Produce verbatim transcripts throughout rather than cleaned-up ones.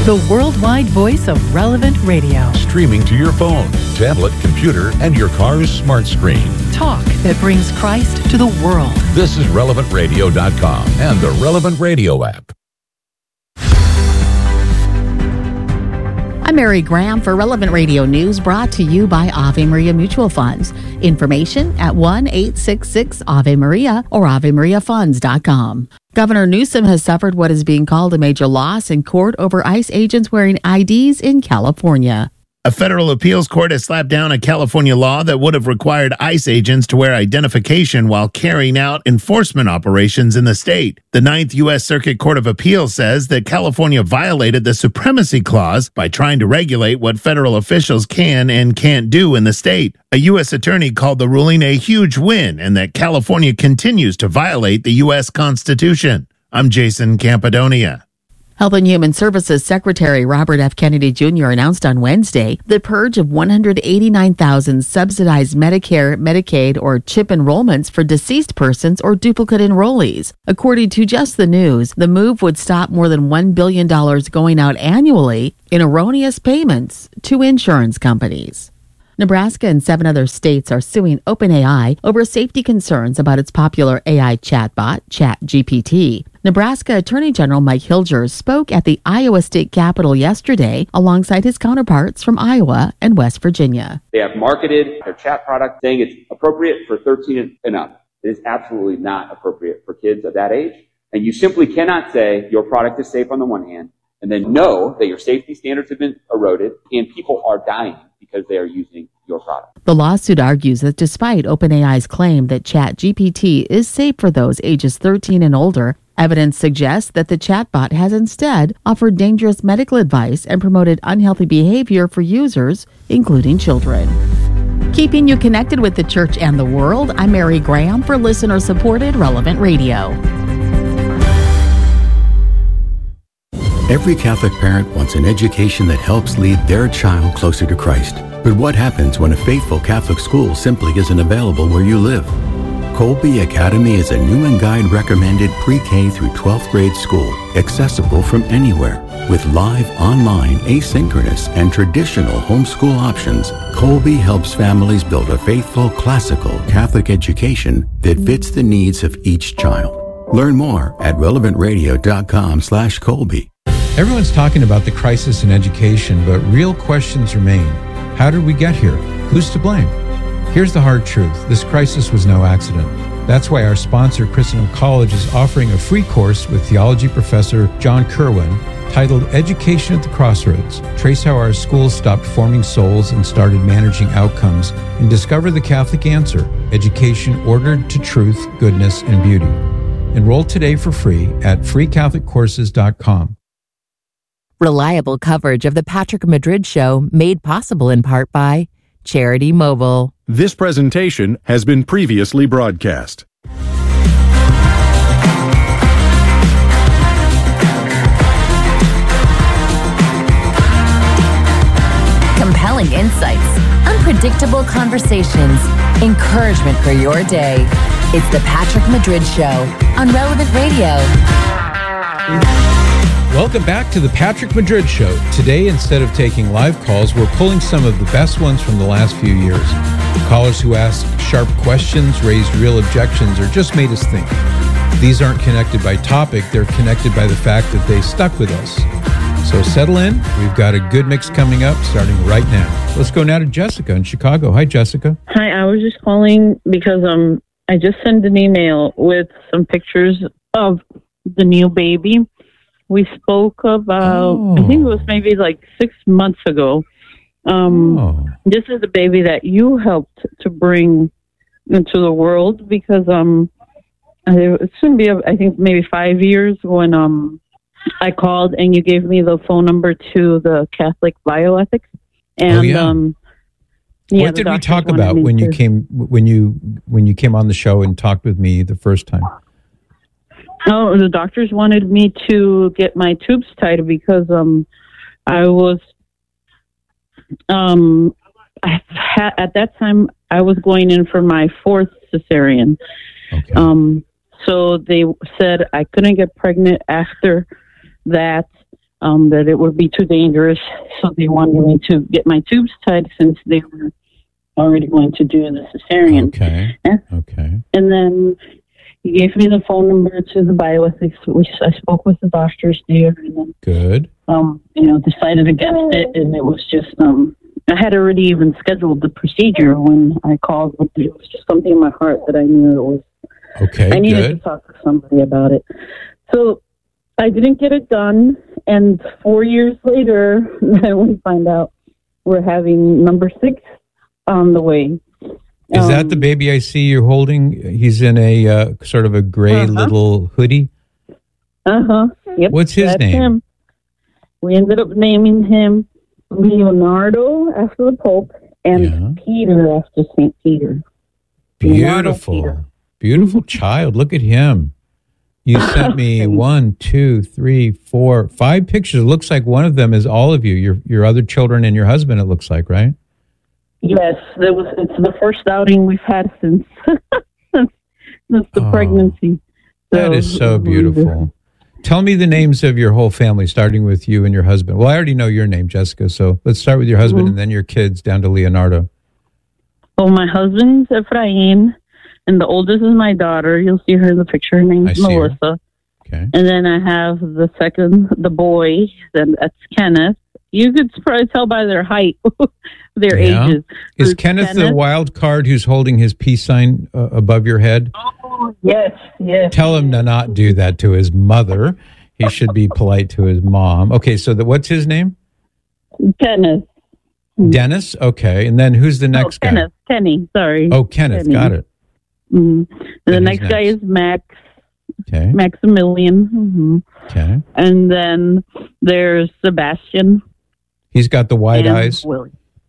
the worldwide voice of Relevant Radio. Streaming to your phone, tablet, computer, and your car's smart screen. Talk that brings Christ to the world. This is relevant radio dot com and the Relevant Radio app. I'm Mary Graham for Relevant Radio News, brought to you by Ave Maria Mutual Funds. Information at one eight six six Ave Maria or ave maria funds dot com. Governor Newsom has suffered what is being called a major loss in court over ICE agents wearing I Ds in California. A federal appeals court has slapped down a California law that would have required ICE agents to wear identification while carrying out enforcement operations in the state. The Ninth U S Circuit Court of Appeals says that California violated the Supremacy Clause by trying to regulate what federal officials can and can't do in the state. A U S attorney called the ruling a huge win and that California continues to violate the U S Constitution. I'm Jason Campadonia. Health and Human Services Secretary Robert F. Kennedy Junior announced on Wednesday the purge of one hundred eighty-nine thousand subsidized Medicare, Medicaid, or CHIP enrollments for deceased persons or duplicate enrollees. According to Just the News, the move would stop more than one billion dollars going out annually in erroneous payments to insurance companies. Nebraska and seven other states are suing OpenAI over safety concerns about its popular A I chatbot, ChatGPT. Nebraska Attorney General Mike Hilgers spoke at the Iowa State Capitol yesterday alongside his counterparts from Iowa and West Virginia. They have marketed their chat product saying it's appropriate for thirteen and up. It is absolutely not appropriate for kids of that age. And you simply cannot say your product is safe on the one hand and then know that your safety standards have been eroded and people are dying because they are using your product. The lawsuit argues that despite OpenAI's claim that ChatGPT is safe for those ages thirteen and older, evidence suggests that the chatbot has instead offered dangerous medical advice and promoted unhealthy behavior for users, including children. Keeping you connected with the church and the world, I'm Mary Graham for listener-supported Relevant Radio. Every Catholic parent wants an education that helps lead their child closer to Christ. But what happens when a faithful Catholic school simply isn't available where you live? Colby Academy is a Newman Guide recommended pre-K through twelfth grade school, accessible from anywhere. With live, online, asynchronous, and traditional homeschool options, Colby helps families build a faithful, classical Catholic education that fits the needs of each child. Learn more at relevant radio dot com slash Colby. Everyone's talking about the crisis in education, but real questions remain. How did we get here? Who's to blame? Here's the hard truth. This crisis was no accident. That's why our sponsor, Christendom College, is offering a free course with theology professor John Kerwin titled Education at the Crossroads. Trace how our schools stopped forming souls and started managing outcomes, and discover the Catholic answer: education ordered to truth, goodness, and beauty. Enroll today for free at free catholic courses dot com. Reliable coverage of the Patrick Madrid Show, made possible in part by Charity Mobile. This presentation has been previously broadcast. Compelling insights, unpredictable conversations, encouragement for your day. It's the Patrick Madrid Show on Relevant Radio. Welcome back to the Patrick Madrid Show. Today, instead of taking live calls, we're pulling some of the best ones from the last few years. Callers who asked sharp questions, raised real objections, or just made us think. These aren't connected by topic, they're connected by the fact that they stuck with us. So settle in. We've got a good mix coming up starting right now. Let's go now to Jessica in Chicago. Hi, Jessica. Hi, I was just calling because um I just sent an email with some pictures of the new baby. We spoke about, oh. I think it was maybe like six months ago. Um, oh. This is the baby that you helped to bring into the world because um, it soon be, I think, maybe five years when um, I called and you gave me the phone number to the Catholic bioethics. And oh, yeah. um, yeah, what did we talk about when you to... came when you when you came on the show and talked with me the first time? Oh, the doctors wanted me to get my tubes tied because um, I was um, I had, at that time I was going in for my fourth cesarean. Okay. Um, so they said I couldn't get pregnant after that um, that it would be too dangerous. So they wanted me to get my tubes tied since they were already going to do the cesarean. Okay. And, okay. And then he gave me the phone number to the bioethics, which I spoke with the doctors there. And then, Good. Um, you know, decided against it. And it was just, um, I had already even scheduled the procedure when I called, but it was just something in my heart that I knew it was. Okay, I needed good. to talk to somebody about it. So I didn't get it done. And four years later, then we find out we're having number six on the way. Is um, that the baby I see you're holding? He's in a uh, sort of a gray uh-huh. little hoodie. Uh-huh. Yep. What's his that's name? Him. We ended up naming him Leonardo after the Pope and Yeah. Peter after Saint Peter. Beautiful. Peter. Beautiful child. Look at him. You sent me one, two, three, four, five pictures. It looks like one of them is all of you, your your other children and your husband, it looks like, right? Yes, it was. It's the first outing we've had since since, since the Oh, pregnancy. That is so beautiful. Tell me the names of your whole family, starting with you and your husband. Well, I already know your name, Jessica, so let's start with your husband Mhm. and then your kids down to Leonardo. Well, my husband's Efrain, and the oldest is my daughter. You'll see her in the picture. Her I name's see her. Melissa. Okay. And then I have the second, the boy, then that's Kenneth. You could probably tell by their height, their Yeah. ages. Is There's Kenneth, the wild card who's holding his peace sign uh, above your head? Oh, yes, yes. Tell him to not do that to his mother. He should be polite to his mom. Okay, so the, what's his name? Kenneth. Dennis? Okay. And then who's the next oh, guy? Kenneth. Kenny, sorry. Oh, Kenneth. Kenny. Got it. Mm. And the And next, who's guy next? is Max. Okay. Maximilian. hmm Okay. And then there's Sebastian. He's got the wide and eyes. Willie.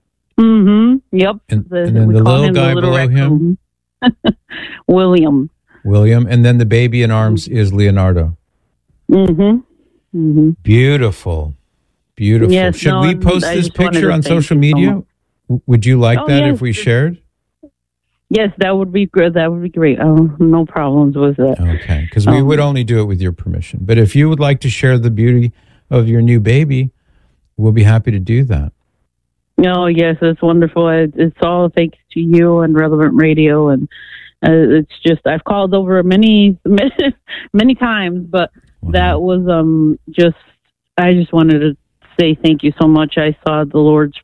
Mm-hmm. Yep. And, The- and then we the call little him guy the little below him, raccoon. William. William. And then the baby in arms is Leonardo. Mm-hmm. Mm-hmm. Beautiful. Beautiful. Yes, Should no, we and post I this just wanted picture to on thank social you so media? much. W- Would you like Oh, that yes. if we shared? Yes, that would be good. That would be great. Oh, no problems with that. Okay, because we Um, would only do it with your permission. But if you would like to share the beauty of your new baby, we'll be happy to do that. No, yes, it's wonderful. It, it's all thanks to you and Relevant Radio, and uh, it's just I've called over many, many, many times, but Wow. that was um just I just wanted to say thank you so much. I saw the Lord's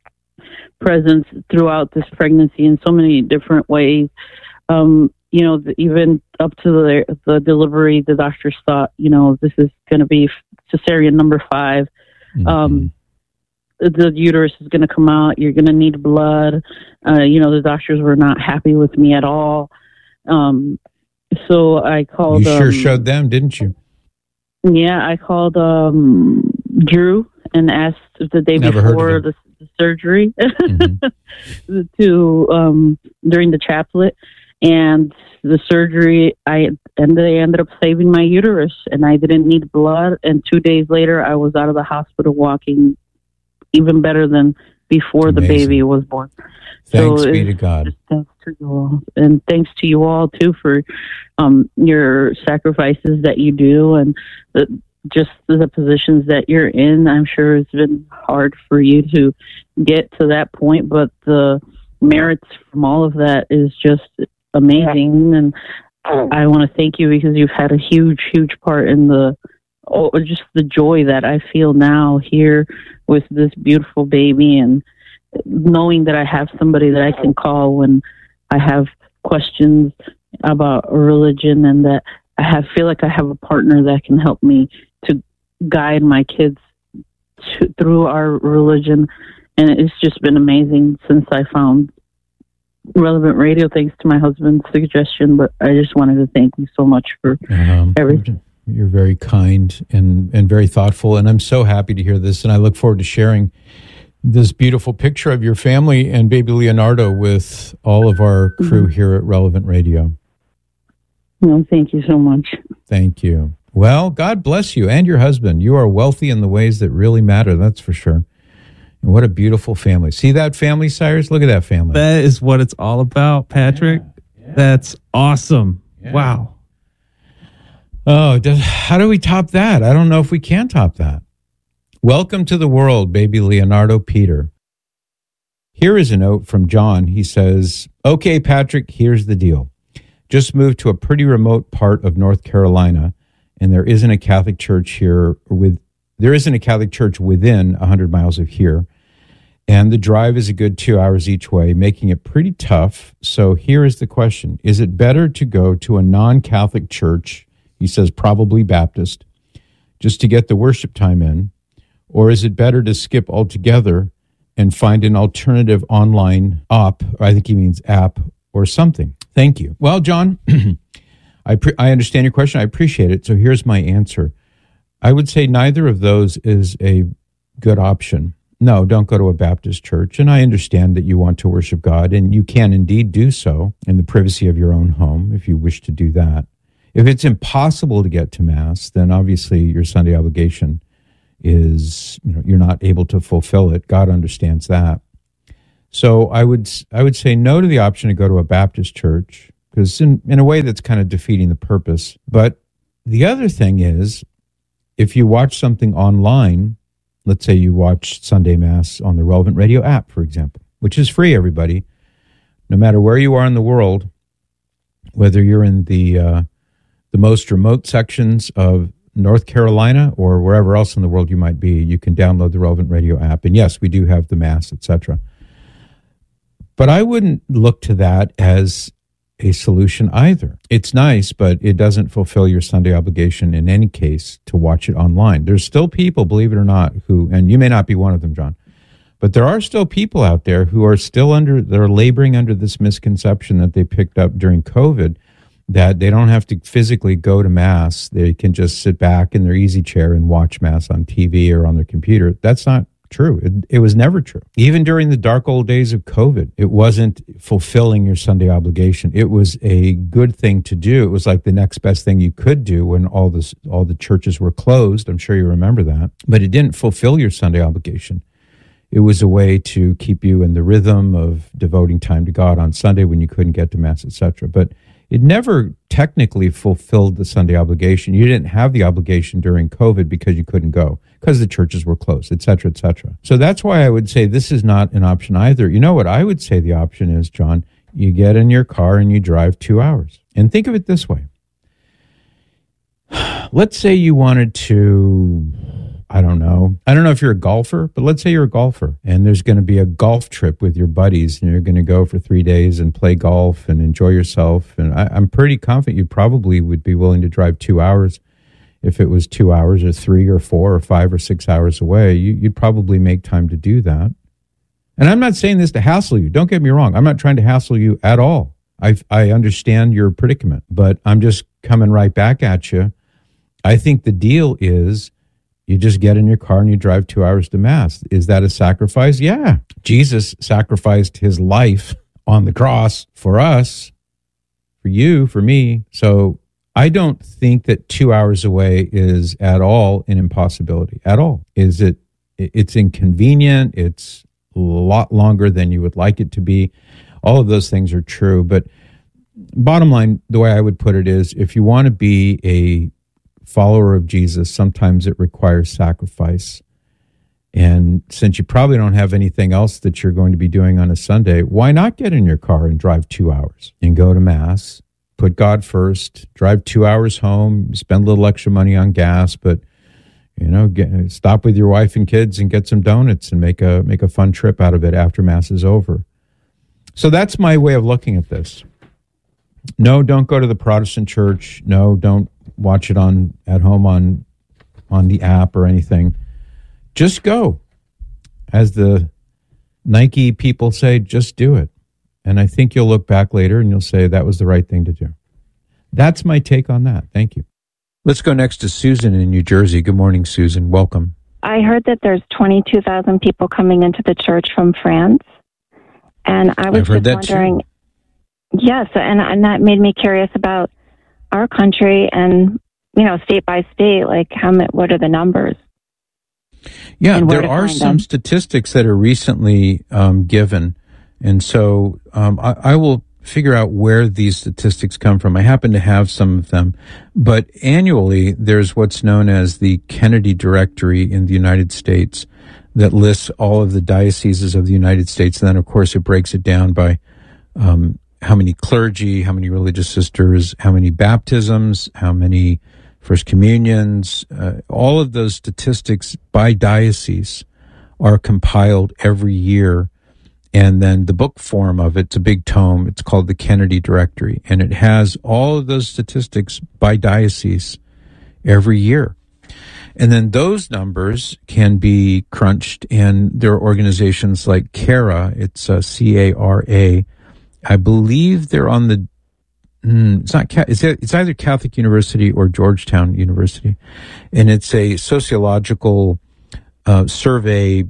presence throughout this pregnancy in so many different ways. Um, you know, the, even up to the the delivery, the doctors thought, you know, this is going to be cesarean number five. Mhm. Um, the uterus is going to come out. You're going to need blood. Uh, you know, the doctors were not happy with me at all. Um, so I called. You sure um, showed them, didn't you? Yeah, I called um, Drew and asked the day Never heard of before him. the, the surgery Mm-hmm. to um, during the chaplet and the surgery. I and they ended up saving my uterus, and I didn't need blood. And two days later, I was out of the hospital walking, even better than before the Amazing. baby was born. Thanks So be it's to God. just thanks to you all, and thanks to you all too for um, your sacrifices that you do, and the, just the positions that you're in. I'm sure it's been hard for you to get to that point, but the merits from all of that is just amazing. And I want to thank you because you've had a huge, huge part in the oh, just the joy that I feel now here with this beautiful baby, and knowing that I have somebody that I can call when I have questions about religion, and that I have feel like I have a partner that can help me to guide my kids to, through our religion. And it's just been amazing since I found Relevant Radio, thanks to my husband's suggestion. But I just wanted to thank you so much for Um, everything. You're very kind and, and very thoughtful, and I'm so happy to hear this, and I look forward to sharing this beautiful picture of your family and baby Leonardo with all of our crew here at Relevant Radio. No, thank you so much. Thank you. Well, God bless you and your husband. You are wealthy in the ways that really matter, that's for sure. And what a beautiful family. See that family, Cyrus? Look at that family. That is what it's all about, Patrick. Yeah, yeah. That's awesome. Yeah. Wow. Oh, does, how do we top that? I don't know if we can top that. Welcome to the world, baby Leonardo Peter. Here is a note from John. He says, okay, Patrick, here's the deal. Just moved to a pretty remote part of North Carolina, and there isn't a Catholic church here with, there isn't a Catholic church within one hundred miles of here. And the drive is a good two hours each way, making it pretty tough. So here is the question. Is it better to go to a non-Catholic church, he says probably Baptist, just to get the worship time in? Or is it better to skip altogether and find an alternative online op, or I think he means app, or something? Thank you. Well, John, I pre- I understand your question. I appreciate it. So here's my answer. I would say neither of those is a good option. No, don't go to a Baptist church. And I understand that you want to worship God, and you can indeed do so in the privacy of your own home if you wish to do that. If it's impossible to get to Mass, then obviously your Sunday obligation is, you know, you're not able to fulfill it. God understands that. So I would I would say no to the option to go to a Baptist church, because in, in a way that's kind of defeating the purpose. But the other thing is, if you watch something online, let's say you watch Sunday Mass on the Relevant Radio app, for example, which is free, everybody, no matter where you are in the world, whether you're in the uh, the most remote sections of North Carolina or wherever else in the world you might be, you can download the Relevant Radio app. And yes, we do have the Mass, et cetera. But I wouldn't look to that as a solution either. It's nice, but it doesn't fulfill your Sunday obligation in any case to watch it online. There's still people, believe it or not, who, and you may not be one of them, John, but there are still people out there who are still under, they're laboring under this misconception that they picked up during COVID, that they don't have to physically go to Mass. They can just sit back in their easy chair and watch Mass on T V or on their computer. That's not true. It, it was never true. Even during the dark old days of COVID, it wasn't fulfilling your Sunday obligation. It was a good thing to do. It was like the next best thing you could do when all this, all the churches were closed. I'm sure you remember that. But it didn't fulfill your Sunday obligation. It was a way to keep you in the rhythm of devoting time to God on Sunday when you couldn't get to Mass, et cetera. But it never technically fulfilled the Sunday obligation. You didn't have the obligation during COVID because you couldn't go, because the churches were closed, et cetera, et cetera. So that's why I would say this is not an option either. You know what I would say the option is, John? You get in your car and you drive two hours. And think of it this way. Let's say you wanted to, I don't know. I don't know if you're a golfer, but let's say you're a golfer and there's going to be a golf trip with your buddies and you're going to go for three days and play golf and enjoy yourself. And I, I'm pretty confident you probably would be willing to drive two hours. If it was two hours or three or four or five or six hours away, you, you'd probably make time to do that. And I'm not saying this to hassle you. Don't get me wrong. I'm not trying to hassle you at all. I I understand your predicament, but I'm just coming right back at you. I think the deal is you just get in your car and you drive two hours to Mass. Is that a sacrifice? Yeah. Jesus sacrificed his life on the cross for us, for you, for me. So I don't think that two hours away is at all an impossibility, at all. Is it? It's inconvenient. It's a lot longer than you would like it to be. All of those things are true. But bottom line, the way I would put it is, if you want to be a follower of Jesus, sometimes it requires sacrifice. And since you probably don't have anything else that you're going to be doing on a Sunday, why not get in your car and drive two hours and go to Mass? Put God first, drive two hours home, spend a little extra money on gas, but, you know, get, stop with your wife and kids and get some donuts and make a make a fun trip out of it after Mass is over. So that's my way of looking at this. No, don't go to the Protestant church. No, don't watch it on at home on on the app or anything. Just go. As the Nike people say, just do it. And I think you'll look back later and you'll say that was the right thing to do. That's my take on that. Thank you. Let's go next to Susan in New Jersey. Good morning, Susan. Welcome. I heard that there's twenty-two thousand people coming into the church from France. And I was I've heard just that wondering, too. Yes, and, and that made me curious about our country and, you know, state by state, like how many, what are the numbers? Yeah, there are some statistics that are recently um, given. And so um, I, I will figure out where these statistics come from. I happen to have some of them, but annually there's what's known as the Kennedy Directory in the United States that lists all of the dioceses of the United States. And then, of course, it breaks it down by um, how many clergy, how many religious sisters, how many baptisms, how many First Communions. Uh, all of those statistics by diocese are compiled every year. And then the book form of it, it's a big tome. It's called the Kennedy Directory. And it has all of those statistics by diocese every year. And then those numbers can be crunched, and there are organizations like CARA. It's uh, C A R A. I believe they're on the, mm, it's not, it's, it's either Catholic University or Georgetown University. And it's a sociological uh, survey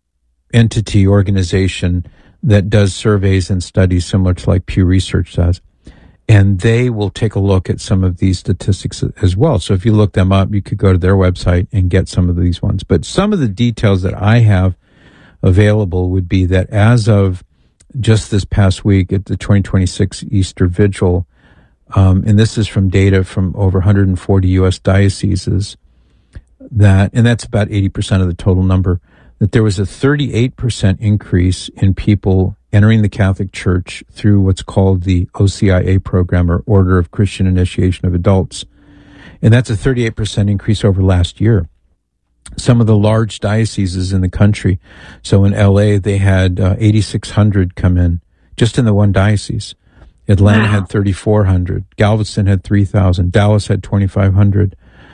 entity organization that does surveys and studies similar to like Pew Research does. And they will take a look at some of these statistics as well. So if you look them up, you could go to their website and get some of these ones. But some of the details that I have available would be that as of just this past week at the twenty twenty-six Easter Vigil, um, and this is from data from over one hundred forty U S dioceses, that, and that's about eighty percent of the total number, that there was a thirty-eight percent increase in people entering the Catholic Church through what's called the O C I A program, or Order of Christian Initiation of Adults. And that's a thirty-eight percent increase over last year. Some of the large dioceses in the country, so in L A, they had uh, eighty-six hundred come in, just in the one diocese. Atlanta wow. had thirty-four hundred. Galveston had three thousand. Dallas had twenty-five hundred.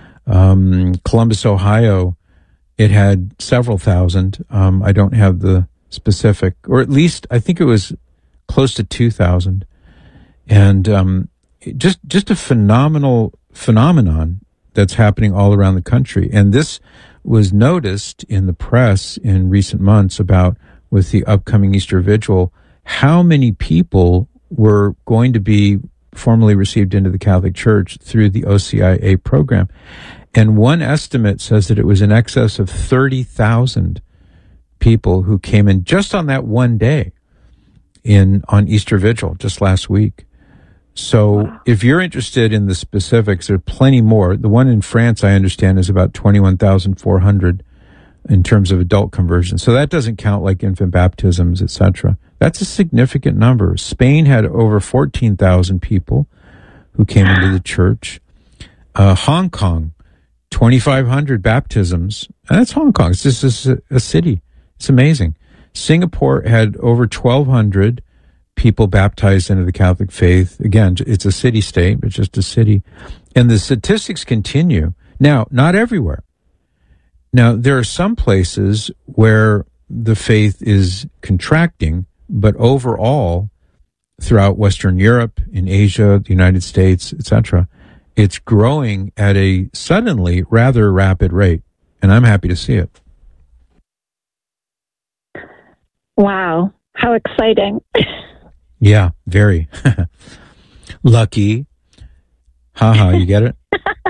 Um, Columbus, Ohio, it had several thousand. Um, I don't have the specific, or at least I think it was close to two thousand. And um, just just a phenomenal phenomenon that's happening all around the country. And this was noticed in the press in recent months about, with the upcoming Easter Vigil, how many people were going to be formally received into the Catholic Church through the O C I A program. And one estimate says that it was in excess of thirty thousand people who came in just on that one day in on Easter Vigil just last week. So wow. if you're interested in the specifics, there are plenty more. The one in France, I understand, is about twenty-one thousand four hundred in terms of adult conversion. So that doesn't count like infant baptisms, et cetera. That's a significant number. Spain had over fourteen thousand people who came into the church. Uh, Hong Kong, twenty-five hundred baptisms. And that's Hong Kong. It's just a, a city. It's amazing. Singapore had over twelve hundred people baptized into the Catholic faith. Again, it's a city-state, but just a city. And the statistics continue. Now, not everywhere. Now, there are some places where the faith is contracting, but overall, throughout Western Europe, in Asia, the United States, et cetera, it's growing at a suddenly rather rapid rate. And I'm happy to see it. Wow. How exciting. Yeah, very. Lucky. Haha, you get it?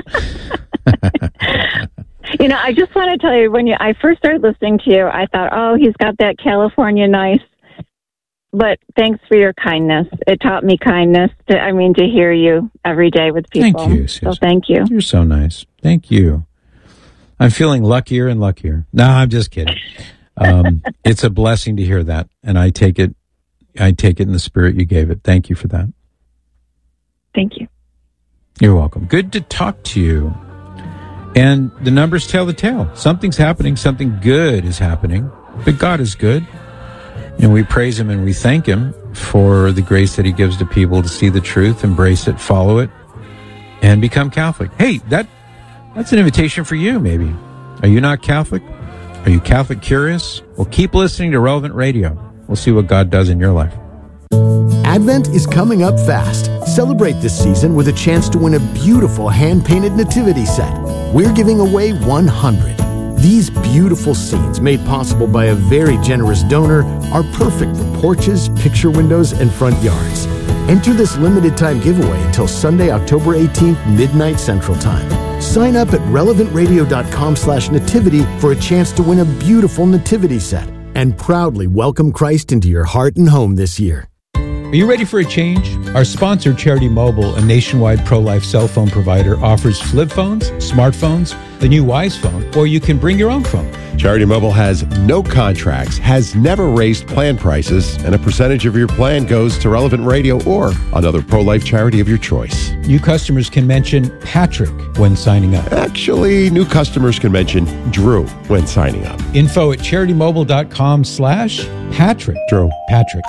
You know, I just want to tell you, when you, I first started listening to you, I thought, oh, he's got that California nice. But thanks for your kindness. It taught me kindness, to, I mean, to hear you every day with people. Thank you, Susan. So thank you. You're so nice. Thank you. I'm feeling luckier and luckier. No, I'm just kidding. Um, it's a blessing to hear that, and I take it I take it in the spirit you gave it. Thank you for that. Thank you. You're welcome. Good to talk to you. And the numbers tell the tale. Something's happening. Something good is happening. But God is good. And we praise Him and we thank Him for the grace that He gives to people to see the truth, embrace it, follow it, and become Catholic. Hey, that that's an invitation for you, maybe. Are you not Catholic? Are you Catholic curious? Well, keep listening to Relevant Radio. We'll see what God does in your life. Advent is coming up fast. Celebrate this season with a chance to win a beautiful hand-painted nativity set. We're giving away one hundred. These beautiful scenes, made possible by a very generous donor, are perfect for porches, picture windows, and front yards. Enter this limited-time giveaway until Sunday, October eighteenth, midnight Central Time. Sign up at relevantradio.com slash nativity for a chance to win a beautiful nativity set and proudly welcome Christ into your heart and home this year. Are you ready for a change? Our sponsor, Charity Mobile, a nationwide pro-life cell phone provider, offers flip phones, smartphones, the new Wise Phone, or you can bring your own phone. Charity Mobile has no contracts, has never raised plan prices, and a percentage of your plan goes to Relevant Radio or another pro-life charity of your choice. New customers can mention Patrick when signing up. Actually, new customers can mention Drew when signing up. Info at CharityMobile.com slash Patrick. Drew. Patrick.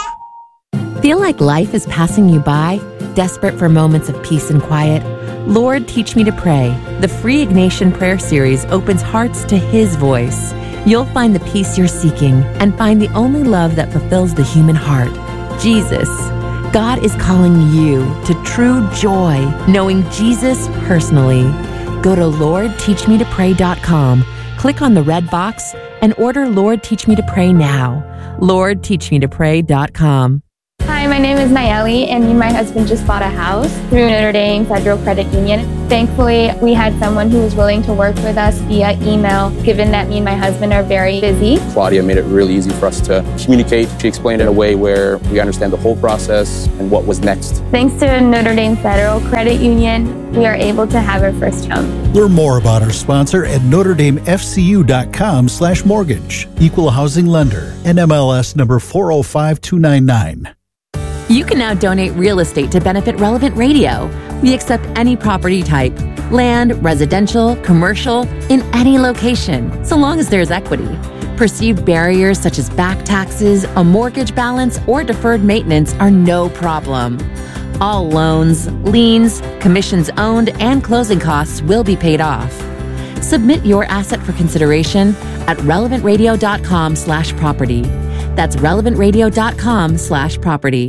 Feel like life is passing you by? Desperate for moments of peace and quiet? Lord, Teach Me to Pray. The free Ignatian prayer series opens hearts to His voice. You'll find the peace you're seeking and find the only love that fulfills the human heart, Jesus. God is calling you to true joy, knowing Jesus personally. Go to Lord Teach Me to Pray dot com, click on the red box, and order Lord Teach Me to Pray now. Lord Teach Me to Pray dot com. Hi, my name is Nayeli, and me and my husband just bought a house through Notre Dame Federal Credit Union. Thankfully, we had someone who was willing to work with us via email, given that me and my husband are very busy. Claudia made it really easy for us to communicate. She explained it in a way where we understand the whole process and what was next. Thanks to Notre Dame Federal Credit Union, we are able to have our first home. Learn more about our sponsor at Notre Dame F C U dot com slash mortgage. Equal housing lender. N M L S number four oh five two nine nine. You can now donate real estate to benefit Relevant Radio. We accept any property type, land, residential, commercial, in any location, so long as there's equity. Perceived barriers such as back taxes, a mortgage balance, or deferred maintenance are no problem. All loans, liens, commissions owned, and closing costs will be paid off. Submit your asset for consideration at relevant radio dot com slash property. That's relevant radio dot com slash property.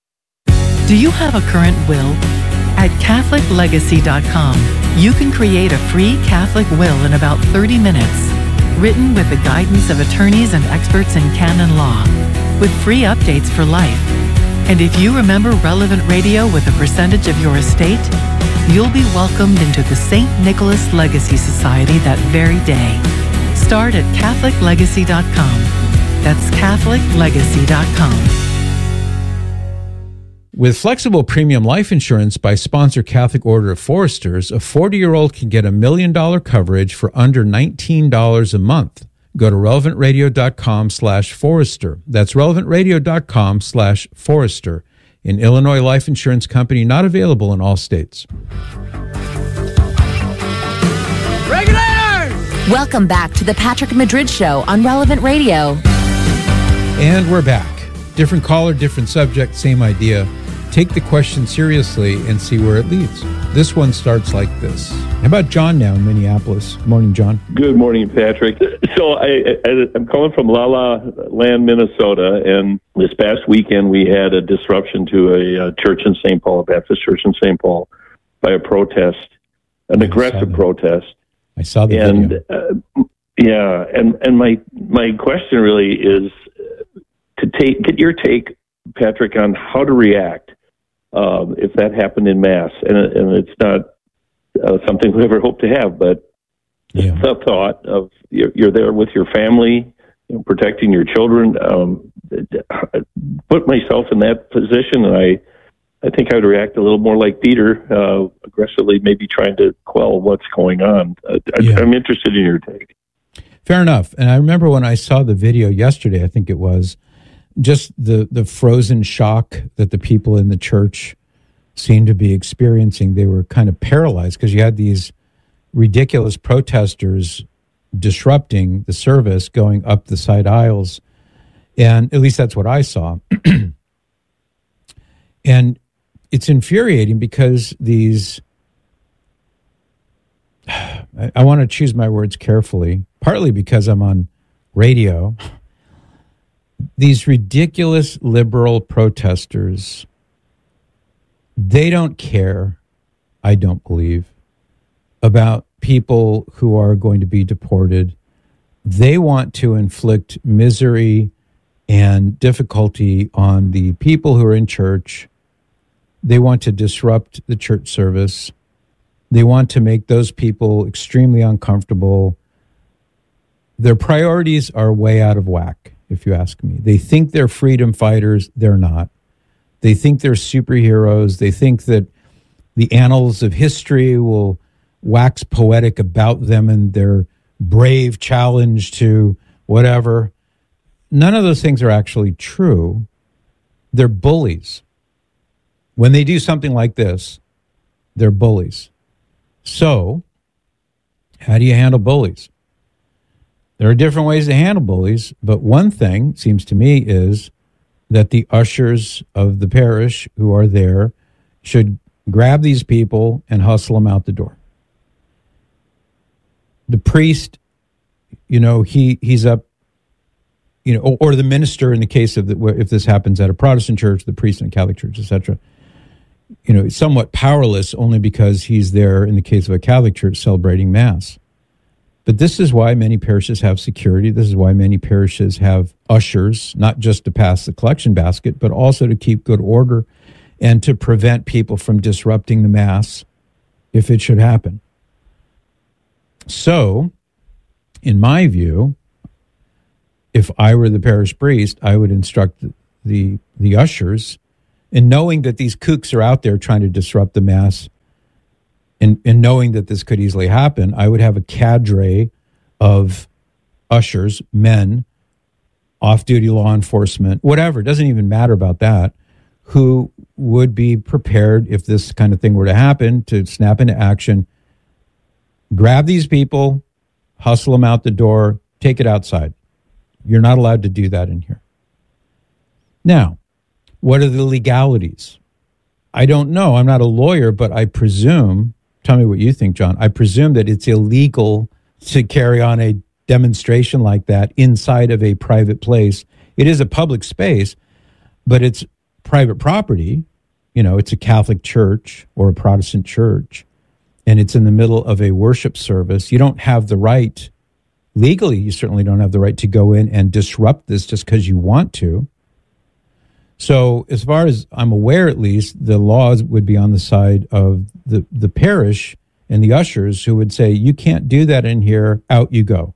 Do you have a current will? At Catholic Legacy dot com, you can create a free Catholic will in about thirty minutes, written with the guidance of attorneys and experts in canon law, with free updates for life. And if you remember Relevant Radio with a percentage of your estate, you'll be welcomed into the Saint Nicholas Legacy Society that very day. Start at Catholic Legacy dot com. That's Catholic Legacy dot com. With flexible premium life insurance by sponsor Catholic Order of Foresters, a forty-year-old can get a million dollar coverage for under nineteen dollars a month. Go to relevant radio dot com slash Forester. That's relevant radio dot com slash Forester. An Illinois life insurance company not available in all states. Regulators! Welcome back to the Patrick Madrid Show on Relevant Radio. And we're back. Different caller, different subject, same idea. Take the question seriously and see where it leads. This one starts like this. How about John now in Minneapolis? Good morning, John. Good morning, Patrick. So I, I, I'm calling from La La Land, Minnesota, and this past weekend we had a disruption to a, a church in Saint Paul, a Baptist church in Saint Paul, by a protest, an I aggressive protest. I saw the and, video. Uh, yeah, and, and my my question really is to take get your take, Patrick, on how to react uh, if that happened in mass, and and it's not uh, something we ever hope to have, but yeah. the thought of you're, you're there with your family, you know, protecting your children. Um, put myself in that position, and I I think I would react a little more like Peter, uh, aggressively, maybe trying to quell what's going on. Uh, Yeah. I, I'm interested in your take. Fair enough. And I remember when I saw the video yesterday, I think it was, just the, the frozen shock that the people in the church seemed to be experiencing. They were kind of paralyzed because you had these ridiculous protesters disrupting the service, going up the side aisles. And at least that's what I saw. And it's infuriating because these, I, I want to choose my words carefully, partly because I'm on radio. These ridiculous liberal protesters, they don't care, I don't believe, about people who are going to be deported. They want to inflict misery and difficulty on the people who are in church. They want to disrupt the church service. They want to make those people extremely uncomfortable. Their priorities are way out of whack, if you ask me. They think they're freedom fighters. They're not. They think they're superheroes. They think that the annals of history will wax poetic about them and their brave challenge to whatever. None of those things are actually true. They're bullies. When they do something like this, they're bullies. So, how do you handle bullies? There are different ways to handle bullies, but one thing, seems to me, is that the ushers of the parish who are there should grab these people and hustle them out the door. The priest, you know, he he's up, you know, or, or the minister in the case of the, if this happens at a Protestant church, the priest in a Catholic church, et cetera, you know, somewhat powerless only because he's there in the case of a Catholic church celebrating Mass. But this is why many parishes have security. This is why many parishes have ushers, not just to pass the collection basket, but also to keep good order and to prevent people from disrupting the Mass if it should happen. So, in my view, if I were the parish priest, I would instruct the the ushers, and knowing that these kooks are out there trying to disrupt the Mass, and, and knowing that this could easily happen, I would have a cadre of ushers, men, off-duty law enforcement, whatever, it doesn't even matter about that, who would be prepared if this kind of thing were to happen to snap into action, grab these people, hustle them out the door, take it outside. You're not allowed to do that in here. Now, what are the legalities? I don't know. I'm not a lawyer, but I presume, tell me what you think, John, I presume that it's illegal to carry on a demonstration like that inside of a private place. It is a public space, but it's private property. You know, it's a Catholic church or a Protestant church, and it's in the middle of a worship service. You don't have the right, legally, you certainly don't have the right to go in and disrupt this just because you want to. So as far as I'm aware, at least, the laws would be on the side of the, the parish and the ushers who would say, you can't do that in here, out you go.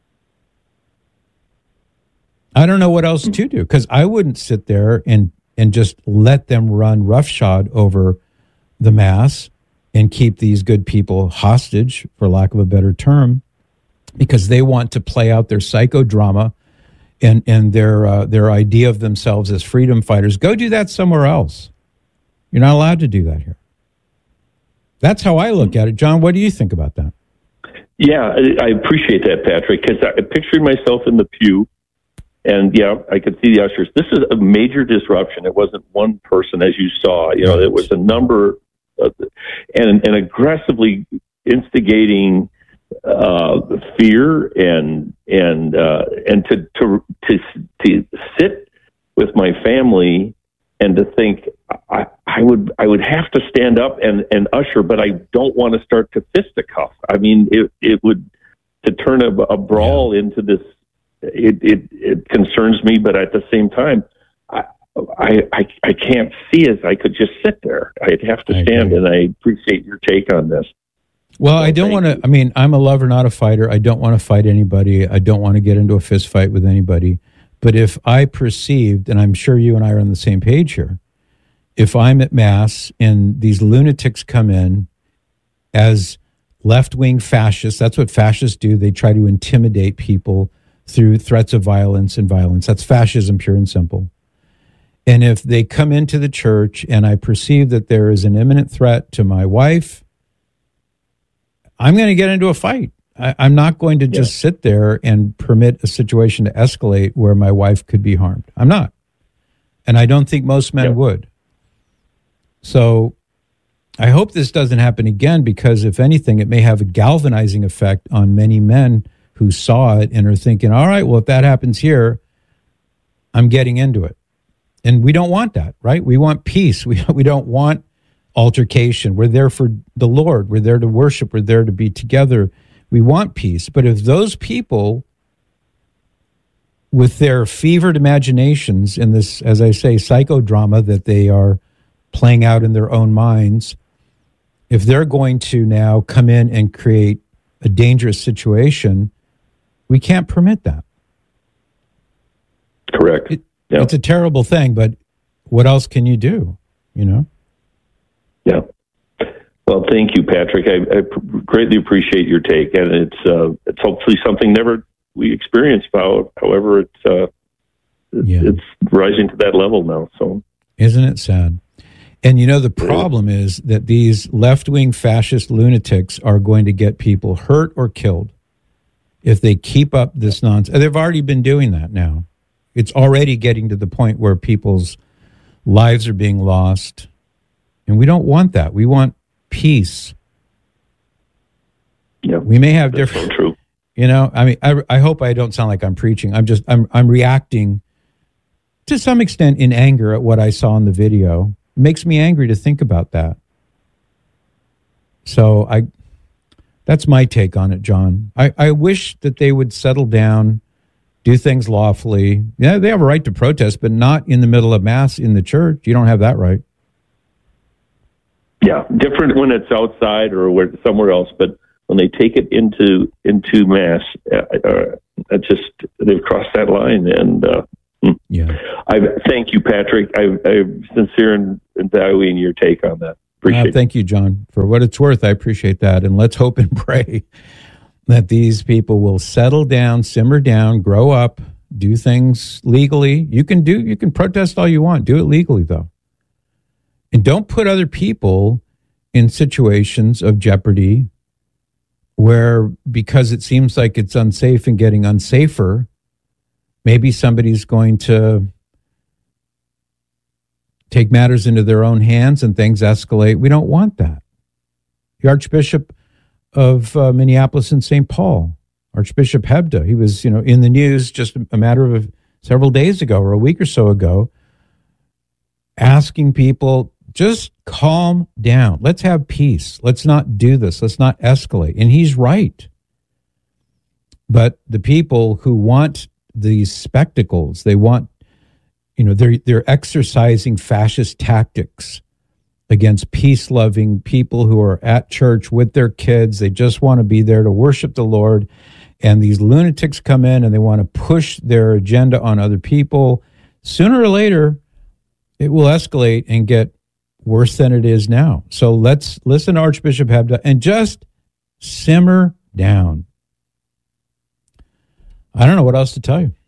I don't know what else to do, because I wouldn't sit there and, and just let them run roughshod over the Mass and keep these good people hostage, for lack of a better term, because they want to play out their psychodrama and and their uh, their idea of themselves as freedom fighters. Go do that somewhere else. You're not allowed to do that here. That's how I look at it. John, what do you think about that? Yeah, I, I appreciate that, Patrick, because I pictured myself in the pew, and yeah, I could see the ushers. This is a major disruption. It wasn't one person, as you saw. You know, it was a number, of, and and aggressively instigating uh, fear and and uh, and to to to to sit with my family and to think I, I would I would have to stand up and, and usher, but I don't want to start to fisticuff. I mean, it it would to turn a, a brawl into this. It, it it concerns me, but at the same time, I I I, I can't see as I could just sit there. I'd have to stand, and I appreciate your take on this. Well, I don't want to, I mean, I'm a lover, not a fighter. I don't want to fight anybody. I don't want to get into a fist fight with anybody. But if I perceived, and I'm sure you and I are on the same page here, if I'm at Mass and these lunatics come in as left-wing fascists, that's what fascists do. They try to intimidate people through threats of violence and violence. That's fascism, pure and simple. And if they come into the church and I perceive that there is an imminent threat to my wife, I'm going to get into a fight. I, I'm not going to just yeah. sit there and permit a situation to escalate where my wife could be harmed. I'm not. And I don't think most men yeah. would. So I hope this doesn't happen again, because if anything, it may have a galvanizing effect on many men who saw it and are thinking, all right, well, if that happens here, I'm getting into it. And we don't want that, right? We want peace. We, we don't want altercation. We're there for the Lord. We're there to worship. We're there to be together. We want peace. But if those people, with their fevered imaginations in this, as I say, psychodrama that they are playing out in their own minds, if they're going to now come in and create a dangerous situation, we can't permit that. Correct. It, yep. It's a terrible thing, but what else can you do? You know? Yeah. Well, thank you, Patrick. I, I greatly appreciate your take, and it's uh, it's hopefully something never we experience. However, it's uh, yeah. it's rising to that level now. So, isn't it sad? And you know, the problem is that these left-wing fascist lunatics are going to get people hurt or killed if they keep up this nonsense. They've already been doing that now. It's already getting to the point where people's lives are being lost. And we don't want that. We want peace. Yeah, we may have different. So true. You know, I mean, I, I hope I don't sound like I'm preaching. I'm just, I'm, I'm reacting to some extent in anger at what I saw in the video. It makes me angry to think about that. So I, that's my take on it, John. I, I wish that they would settle down, do things lawfully. Yeah, they have a right to protest, but not in the middle of mass in the church. You don't have that right. Yeah, different when it's outside or where, somewhere else, but when they take it into into mass, uh, uh, just they've crossed that line. And uh, yeah, I thank you, Patrick. I, I'm sincere in, in valuing your take on that. Appreciate uh, thank you, John, for what it's worth. I appreciate that, and let's hope and pray that these people will settle down, simmer down, grow up, do things legally. You can do, you can protest all you want. Do it legally, though. And don't put other people in situations of jeopardy where, because it seems like it's unsafe and getting unsafer, maybe somebody's going to take matters into their own hands and things escalate. We don't want that. The Archbishop of uh, Minneapolis and Saint Paul, Archbishop Hebda, he was, you know, in the news just a matter of several days ago or a week or so ago, asking people, just calm down. Let's have peace. Let's not do this. Let's not escalate. And he's right. But the people who want these spectacles, they want, you know, they're they're exercising fascist tactics against peace-loving people who are at church with their kids. They just want to be there to worship the Lord. And these lunatics come in and they want to push their agenda on other people. Sooner or later, it will escalate and get worse than it is now. So let's listen to Archbishop Hebda and just simmer down. I don't know what else to tell you.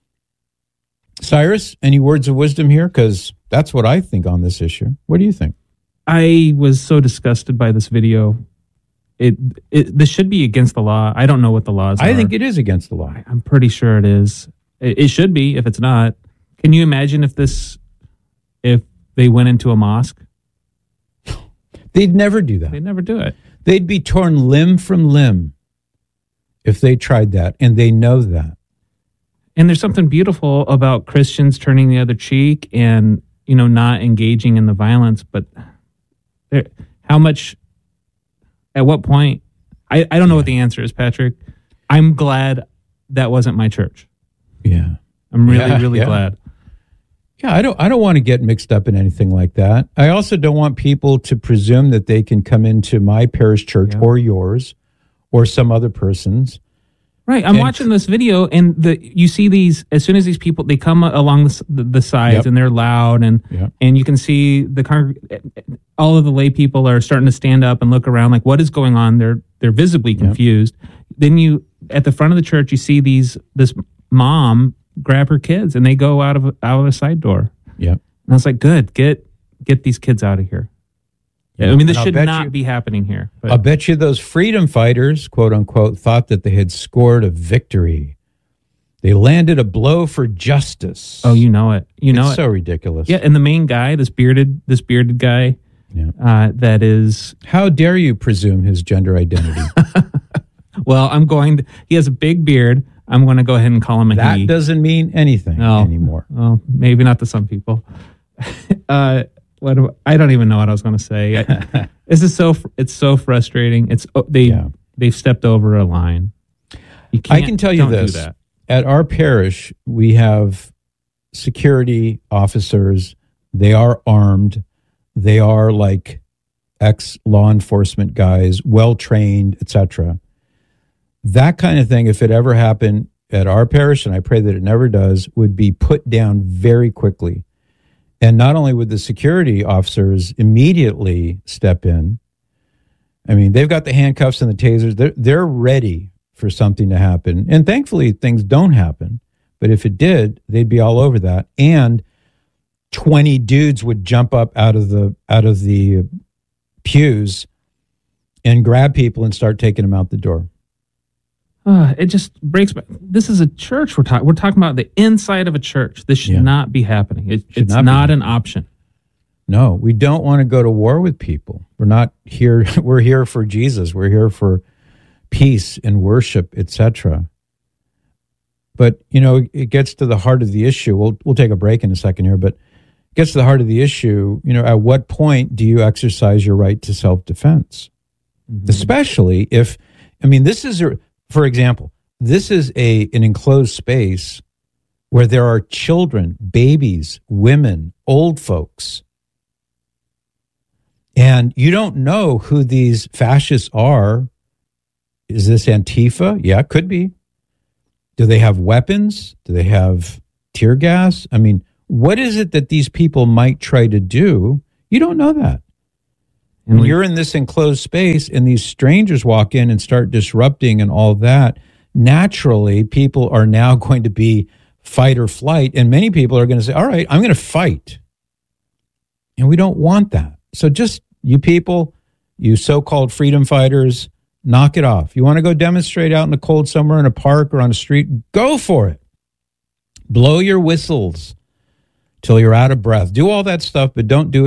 Cyrus, any words of wisdom here? Because that's what I think on this issue. What do you think? I was so disgusted by this video. It, it this should be against the law. I don't know what the laws are. I think it is against the law. I'm pretty sure it is. It, it should be if it's not. Can you imagine if this, if they went into a mosque? They'd never do that. They'd never do it. They'd be torn limb from limb if they tried that, and they know that. And there's something beautiful about Christians turning the other cheek and, you know, not engaging in the violence. But there, how much, at what point, I, I don't know yeah. what the answer is, Patrick. I'm glad that wasn't my church. Yeah. I'm really, yeah, really yeah. glad. Yeah, I don't I don't want to get mixed up in anything like that. I also don't want people to presume that they can come into my parish church yeah. or yours or some other person's. Right. I'm and, watching this video and the you see these, as soon as these people, they come along the, the sides yep. and they're loud and yep. and you can see the con- all of the lay people are starting to stand up and look around like, what is going on? They're they're visibly confused. Yep. Then you, at the front of the church, you see these this mom grab her kids and they go out of out of a side door. Yeah. And I was like, good, get get these kids out of here. Yeah. I mean, this should not you, be happening here. But. I'll bet you those freedom fighters, quote unquote, thought that they had scored a victory. They landed a blow for justice. Oh, you know it. You know it's it. so ridiculous. Yeah, and the main guy, this bearded this bearded guy, yeah. uh, that is... How dare you presume his gender identity? Well, I'm going to... He has a big beard. I'm going to go ahead and call him a that he. That doesn't mean anything no. anymore. Well, maybe not to some people. uh, what do, I don't even know what I was going to say. I, this is so it's so frustrating. It's they yeah. they've stepped over a line. You I can tell you this: at our parish, we have security officers. They are armed. They are like ex law enforcement guys, well trained, et cetera. That kind of thing, if it ever happened at our parish, and I pray that it never does, would be put down very quickly. And not only would the security officers immediately step in, I mean, they've got the handcuffs and the tasers. They're, they're ready for something to happen. And thankfully, things don't happen. But if it did, they'd be all over that. And twenty dudes would jump up out of the out of the pews and grab people and start taking them out the door. Uh, it just breaks my... This is a church we're talking. We're talking about the inside of a church. This should yeah. not be happening. It, it's not, not an option. No, we don't want to go to war with people. We're not here. We're here for Jesus. We're here for peace and worship, et cetera. But, you know, it gets to the heart of the issue. We'll we'll take a break in a second here, but it gets to the heart of the issue. You know, at what point do you exercise your right to self-defense? Mm-hmm. Especially if, I mean, this is, a, for example, this is a an enclosed space where there are children, babies, women, old folks. And you don't know who these fascists are. Is this Antifa? Yeah, it could be. Do they have weapons? Do they have tear gas? I mean, what is it that these people might try to do? You don't know that. And when you're in this enclosed space and these strangers walk in and start disrupting and all that, naturally, people are now going to be fight or flight. And many people are going to say, all right, I'm going to fight. And we don't want that. So just you people, you so-called freedom fighters, knock it off. You want to go demonstrate out in the cold somewhere in a park or on a street? Go for it. Blow your whistles till you're out of breath. Do all that stuff, but don't do it